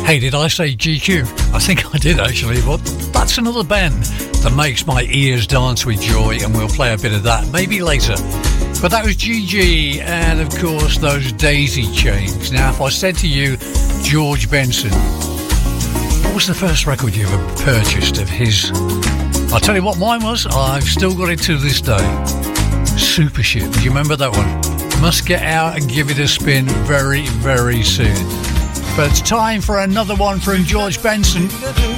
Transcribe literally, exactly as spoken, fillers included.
Hey, did I say G Q? I think I did actually, but that's another band that makes my ears dance with joy, and we'll play a bit of that maybe later. But that was G G, and of course those Daisy Chains. Now, if I said to you, George Benson, what was the first record you ever purchased of his? I'll tell you what mine was. I've still got it to this day. Supership. Do you remember that one? Must get out and give it a spin very, very soon. But it's time for another one from George Benson.